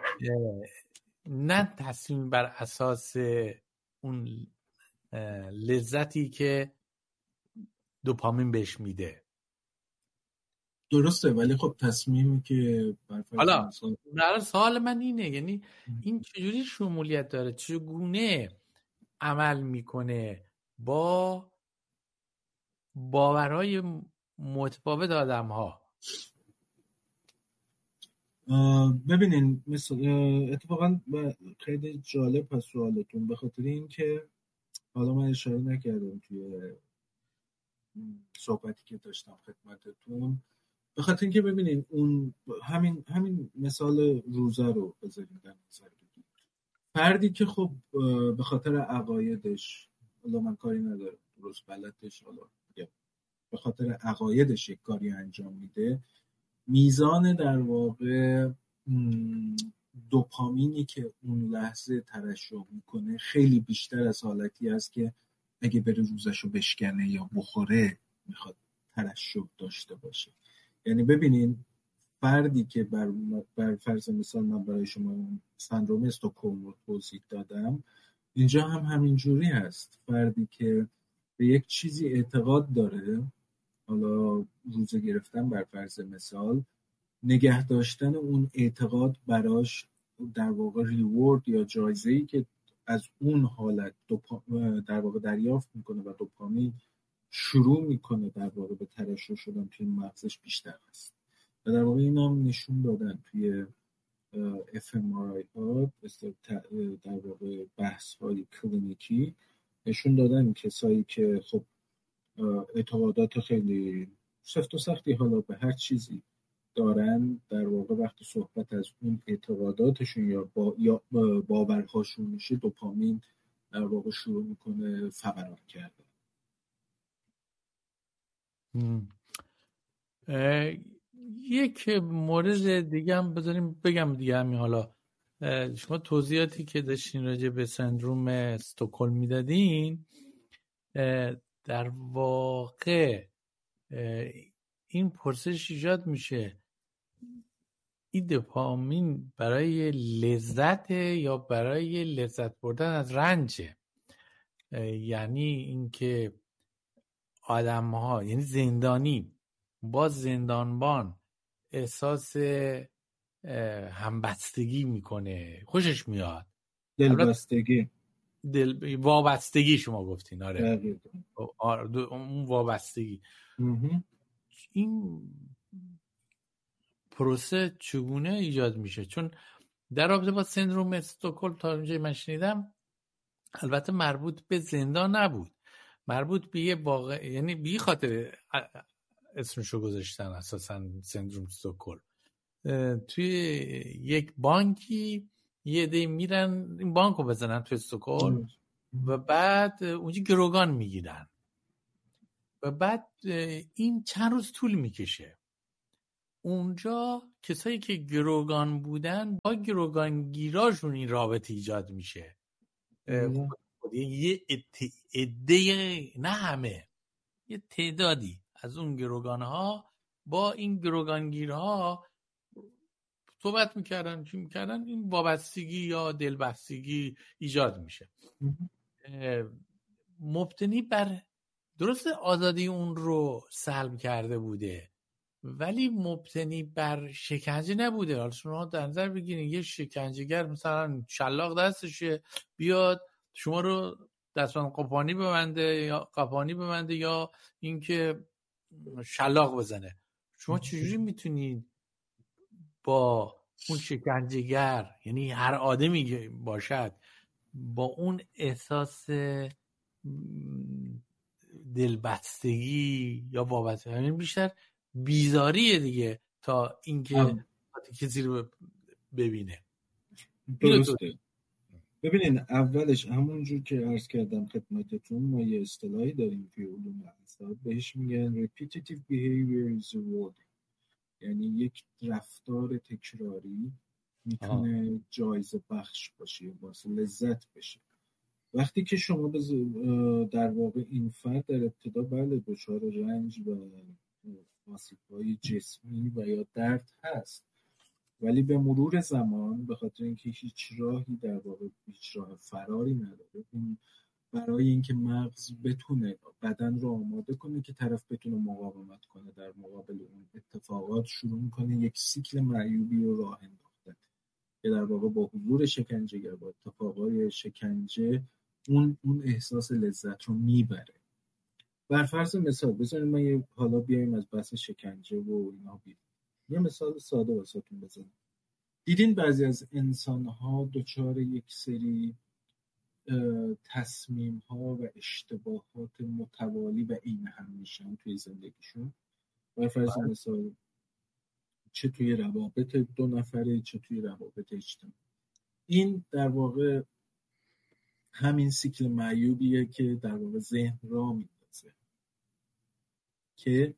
نه تصمیم بر اساس اون لذتی که دوپامین بهش میده. درسته، ولی خب تصمیمی که حالا مثلا سوال من اینه، یعنی این چجوری شمولیت داره، چگونه عمل میکنه با باورهای متفاوت آدم ها؟ ببینین مثلا اتفاقا خیلی جالب هست سوالتون، به خاطر این که حالا من اشاره نکردم توی صحبتی که داشتم خدمتتون، به خاطر اینکه ببینین اون همین همین مثال روزه رو بذاریم در نظر بگیریم. فردی که خب به خاطر عقایدش، حالا من کاری ندارم درست بلدش، حالا به خاطر عقایدش یک کاری انجام میده، میزان در واقع دوپامینی که اون لحظه ترشح میکنه خیلی بیشتر از حالتی است که اگه بره روزشو بشکنه یا بخوره میخواد ترشح داشته باشه. یعنی ببینین فردی که بر, بر فرض مثال من برای شما سندروم استکهلم رو توضیح دادم، اینجا هم همین جوری هست. فردی که به یک چیزی اعتقاد داره، حالا روزه گرفتن بر فرض مثال، نگه داشتن اون اعتقاد براش در واقع ریوارد یا جایزه‌ای که از اون حالت در واقع دریافت میکنه و دوپامین شروع میکنه در واقع به ترشح شدن توی مغزش بیشتر است. و در واقع این هم نشون دادن توی اف ام آر آی ها، در واقع بحث های کلینیکی نشون دادن کسایی که خب اعتقادات خیلی سفت و سختی حالا به هر چیزی دارن، در واقع وقتی صحبت از اون اعتقاداتشون یا با یا باورهاشون میشه، دوپامین در واقع شروع میکنه فوران کرده. یک مورد دیگه هم بذاریم بگم دیگه، همین حالا شما توضیحاتی که داشتین راجع به سندروم استکهلم میدادین، در واقع این پرسش ایجاد میشه این دوپامین برای لذت یا برای لذت بردن از رنجه. یعنی اینکه آدم ها، یعنی زندانی با زندانبان احساس همبستگی میکنه، خوشش میاد، دلبستگی، دل وابستگی شما گفتین. آره اون وابستگی. این پروسه چگونه ایجاد میشه؟ چون در رابطه با سندروم استکهلم تا اونجایی من شنیدم البته مربوط به زندان نبود، مربوط به یه واقع، یعنی بی خاطر اسمشو گذاشتن اساسا سندروم استکهلم. توی یک بانکی یه عده میرن این بانکو بزنن توی استکهلم و بعد اونجا گروگان میگیرن و بعد این چند روز طول میکشه. اونجا کسایی که گروگان بودن با گروگانگیراشون این رابطه ایجاد میشه. یه عده، نه همه، یه تعدادی از اون گروگانها با این گروگانگیرها صحبت میکردن، چی میکردن، این وابستگی یا دلبستگی ایجاد میشه. مبتنی بر درست آزادی اون رو سلب کرده بوده ولی مبتنی بر شکنجه نبوده. حالا شما در نظر بگیرید یه شکنجهگر مثلا شلاق دستشه بیاد شما رو دستبند قپانی ببنده یا قپانی ببنده یا اینکه شلاق بزنه، شما چجوری میتونید با اون شکنجهگر، یعنی هر آدمی باشد، با اون احساس دلبستگی یا وابستگی، یعنی بیشتر بیزاریه دیگه تا اینکه کسی رو ببینه. درسته. ببینین اولش همونجور که عرض کردم خدمتتون، ما یه اصطلاحی داریم توی علوم اعصاب بهش میگن repetitive behavior is rewarding، یعنی یک رفتار تکراری میتونه جایزه بخش باشه، واسه لذت بشه. وقتی که شما در واقع این فرد در ابتدا بله دچار رنج و آسیب‌های جسمی و یا درد هست، ولی به مرور زمان به خاطر اینکه هیچ راهی در واقع هیچ راه فراری نداره، این برای اینکه مغز بتونه بدن رو آماده کنه که طرف بتونه مقاومت کنه در مقابل اون اتفاقات، شروع میکنه یک سیکل معیوبی رو راه انداختن که در واقع با حضور شکنجهگر، با اتفاقای شکنجه اون اون احساس لذت رو میبره. بر فرض مثال بذارید ما یه حالا بیایم از بحث شکنجه و اینا بیرون، یه مثال ساده واسهتون بزنم. دیدین بعضی از انسان‌ها دچار یک سری تصمیم‌ها و اشتباهات متوالی و این هم میشن توی زندگیشون. بر فرض مثال چه توی روابط دو نفره چه توی روابط اجتماعی. این در واقع همین سیکل معیوبیه که در واقع ذهن را میندازه که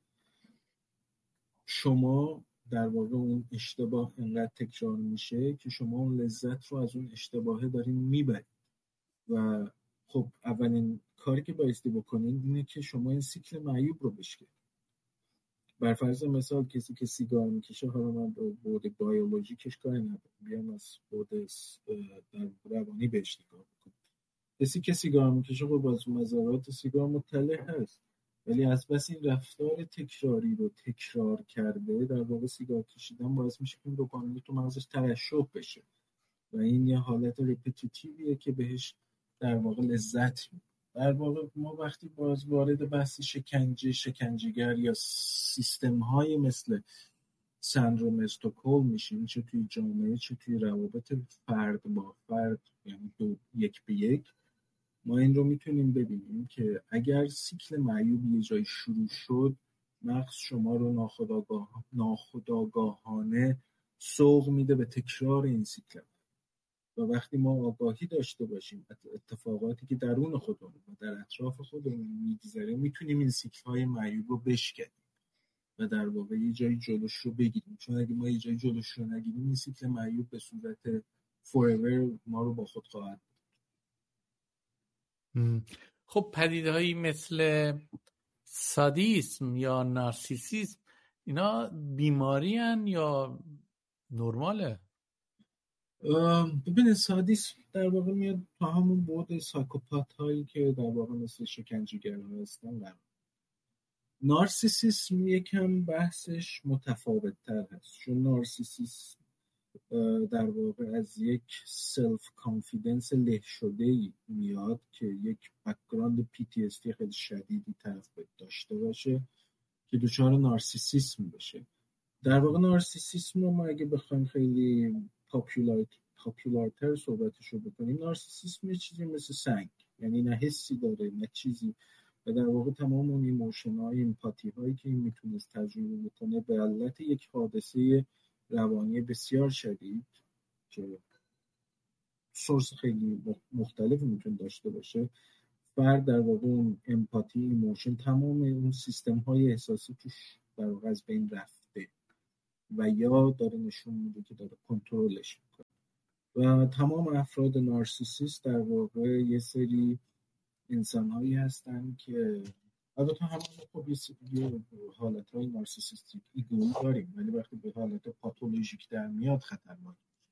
شما در واقع اون اشتباه انقدر تکرار میشه که شما اون لذت رو از اون اشتباهه دارین میبرید و خب اولین کاری که بایستی بکنین اینه که شما این سیکل معیوب رو بشکنید. بر فرض مثال کسی که سیگار میکشه، حالا من بعد بیولوژیکش کاری ندارم، بیام از بعد در روانی بهش نگاه بکنم. کسی که سیگار میکشه خب از مضرات سیگار مطلع هست، ولی از بس این رفتار تکراری رو تکرار کرده، در واقع سیگار کشیدن باعث میشه که دوپامین تو مغزش ترشح بشه و این یه حالت رپتیتیویه که بهش در واقع لذت میده. در واقع ما وقتی باز وارد بحث شکنجه، شکنجهگر یا سیستم‌های مثل سندروم استکهلم میشیم، چه توی جامعه چه توی روابط فرد با فرد، یعنی دو یک به یک، ما این رو میتونیم ببینیم که اگر سیکل معیوب یه جای شروع شد، مغز شما رو ناخودآگاه ناخودآگاهانه سوق میده به تکرار این سیکل. و وقتی ما آگاهی داشته باشیم اتفاقاتی که درون خودمون و در اطراف خودمون میگذره، میتونیم این سیکل‌های معیوب رو بشکنیم و در واقع یه جایی جلوش رو بگیریم. چون اگه ما یه جایی جلوش رو نگیریم، این سیکل معیوب به صورت forever ما رو با خود خواهد. خب پدیده‌هایی مثل سادیسم یا نارسیسیسم اینا بیماری هن یا نرماله؟ ببینید سادیسم در واقع میاد تا همون بعد سایکوپات هایی که در واقع مثل شکنجه‌گرها هستن. در نارسیسیسم یکم بحثش متفاوت تر هست، چون نارسیسیسم در واقع از یک سلف کانفیدنس له شده‌ای میاد که یک بک‌گراند پی تی اس دی خیلی شدیدی طرف داشته باشه که دچار نارسیسیسم بشه. در واقع نارسیسیسم رو ما اگه بخوایم خیلی پاپولار پاپولارتر صحبتشو بکنیم، نارسیسیسم یه چیزی مثل سنگ، یعنی نه حسی داره نه چیزی، و در واقع تمام اون ایموشن‌های امپاتی هایی که این میتونست تجربه بکنه به علت یک حادثه روانی بسیار شدید که سورس خیلی مختلفی میتونه داشته باشه، فرد در واقع اون امپاتی ایموشن تمام اون سیستم های احساسی توش در واقع از بین رفته و یا داره نشون میده که داره کنترلش میکنه. و تمام افراد نارسیسیست در واقع یه سری انسان هایی هستن که البته همه خب یه حالت های نارسیسیستیک ایگویی داریم، ولی وقتی به حالت پاتولوژیک در میاد خطرناک.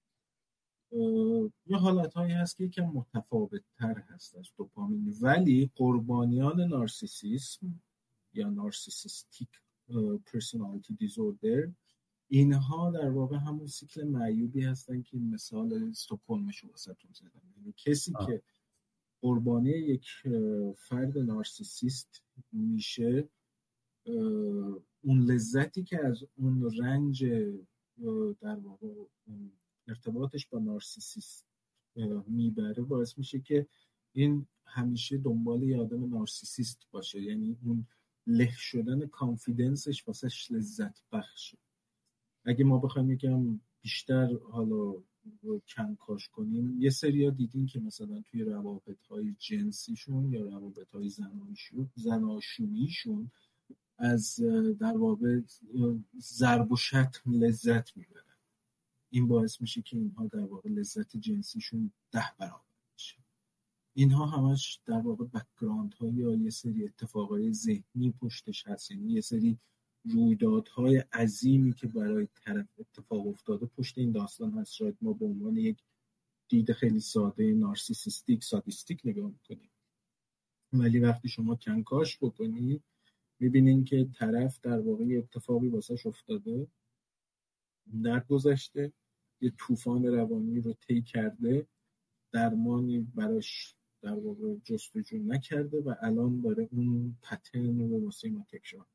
یه حالت هایی هست که یکم متفاوت تر هست از دوپامین، ولی قربانیان نارسیسیسم یا نارسیسیستیک پرسونالیتی دیزوردر اینها در واقع همون سیکل معیوبی هستن که مثال استکهلمش رو واسهتون زدم. یعنی کسی آه. که قربانی یک فرد نارسیسیست میشه، اون لذتی که از اون رنج در واقع ارتباطش با نارسیسیست میبره باعث میشه که این همیشه دنبال یه آدم نارسیسیست باشه، یعنی اون له شدن کانفیدنسش واسش لذت بخشه. اگه ما بخوایم یکم بیشتر حالا کنکاش کنیم، یه سریا دیدین که مثلا توی روابط‌های جنسیشون یا روابط‌های زناشوییشون از در واقع ضرب و شتم لذت میبرن. این باعث میشه که اینها در واقع لذت جنسیشون ده برابر میشه. اینها همش در واقع بک‌گراندهای یا یه سری اتفاقای ذهنی پشتش هست، یعنی یه سری رویدادهای عظیمی که برای طرف اتفاق افتاده پشت این داستان هست. شاید ما به عنوان یک دید خیلی ساده نارسیسیستیک سادیستیک نگاه میکنیم، ولی وقتی شما کنکاش بکنید میبینین که طرف در واقع اتفاقی واسش افتاده، درگذشته، یه طوفان روانی رو طی کرده، درمانی براش در واقع جستجو نکرده و الان داره اون پترن رو واسه ما تکرار.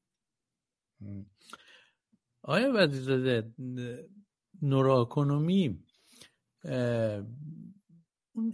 آیا وزیرزاده نوراکنومی اون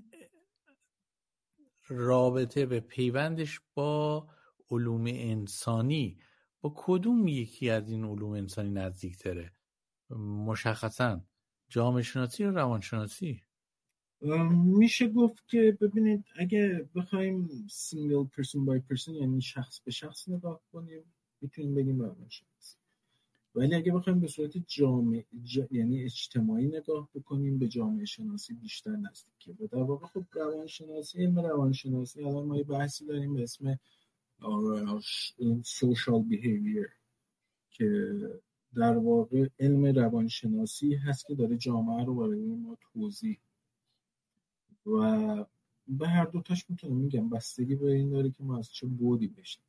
رابطه به پیوندش با علوم انسانی با کدوم یکی از این علوم انسانی نزدیک تره؟ مشخصا جامعه شناسی یا روانشناسی؟ میشه گفت که ببینید اگه بخوایم سینگل پرسن بای پرسن یعنی شخص به شخص نگاه کنیم میتونیم بگیم روانشناسی، ولی اگه بخوایم به صورت جامعه ج... یعنی اجتماعی نگاه بکنیم به جامعه شناسی بیشتر نزدیکه. و در واقع خب روانشناسی، علم روانشناسی الان ما یه بحثی داریم به اسم سوشال بیهیویر که در واقع علم روانشناسی هست که داره جامعه رو برای ما توضیح و به هر دوتاش میتونم میگم بستگی به این داره که ما از چه بودی بشیم.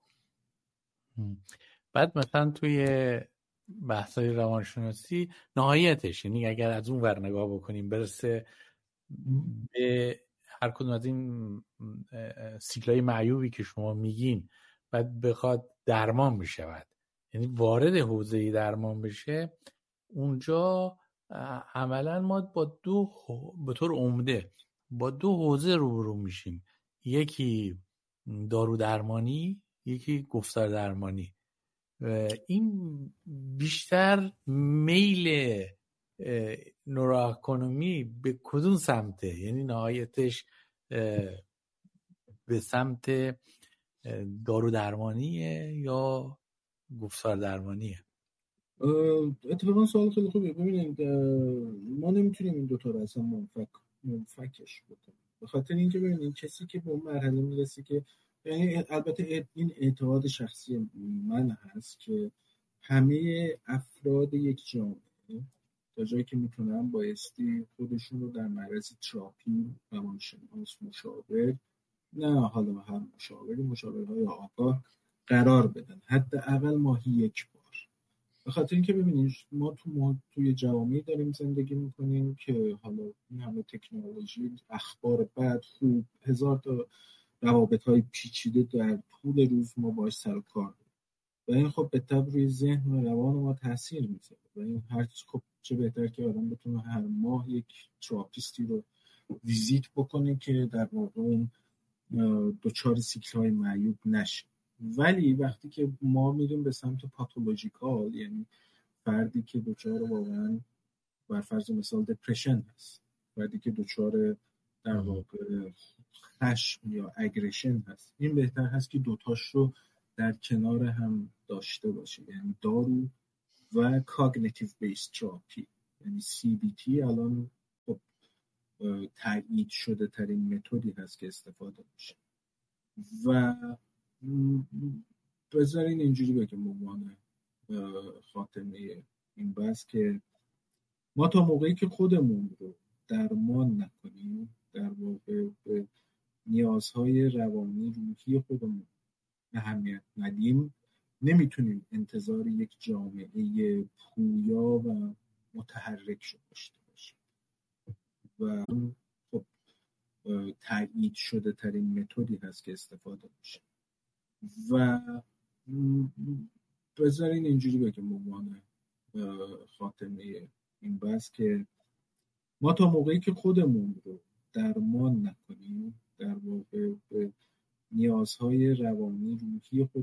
بعد مثلا توی بحثای روانشناسی نهایتش، یعنی اگر از اون ور نگاه بکنیم برسه به هر کدوم از این سیکلای معیوبی که شما میگین، بعد بخواد درمان بشود، یعنی وارد حوزه درمان بشه، اونجا عملا ما با دو به طور عمده با دو حوزه روبرو میشیم، یکی دارو درمانی، یکی گفتار درمانی. این بیشتر میل نوراکنومی به کدوم سمته؟ یعنی نهایتش به سمت دارو درمانیه یا گفتار درمانیه؟ اتفاقا سوال خیلی خوبه. ببینید ما نمیتونیم این دوتا رو اصلا منفک منفکش بکنیم، به خاطر اینکه ببینید کسی که به اون مرحله میرسه که، یعنی البته این اعتقاد شخصی من هست که همه افراد یک جامعه تا جایی که میتونن بایستی خودشون رو در معرض تراپی، روانشناس، مشاور، نه حالا هر مشاوری، مشاورهای آگاه قرار بدن، حداقل ماهی یک بار. به خاطر اینکه ببینید ما تو ما توی جوامعی داریم زندگی میکنیم که حالا این همه تکنولوژی، اخبار بد، خوب، هزار تا روابط‌های پیچیده در طول روز ما باهاش سر و کار داریم و این خب به طبع روی ذهن و روان ما تاثیر میذاره و این هر خب چه بهتر که آدم بتونه هر ماه یک تراپیستی رو ویزیت بکنه که در واقع اون دچار سیکل‌های معیوب نشه. ولی وقتی که ما میریم به سمت پاتولوژیکال، یعنی فردی که دچار واقعا بر فرض مثال دپرشن هست، فردی که دچار در واقع خشم یا اگریشن هست، این بهتر هست که دوتاش رو در کنار هم داشته باشه، یعنی دارو و کاگنیتیو بیس تراپی، یعنی سی بی تی الان خب تایید شده ترین متدی هست که استفاده میشه. و بذارین اینجوری بگم به عنوان خاتمه این بحث که ما تا موقعی که خودمون رو درمان نکنیم، در واقع به نیازهای روانی روحی خودمون اهمیت ندیم، نمیتونیم انتظار یک جامعه پویا و متحرک شده داشته باشیم. و خب تایید شده ترین متدی هست که استفاده میشه. و بذارین اینجوری بگم به عنوان خاتمه این بحث که ما تا موقعی که خودمون رو درمان نکنیم، در واقع به نیازهای روانی روحی خود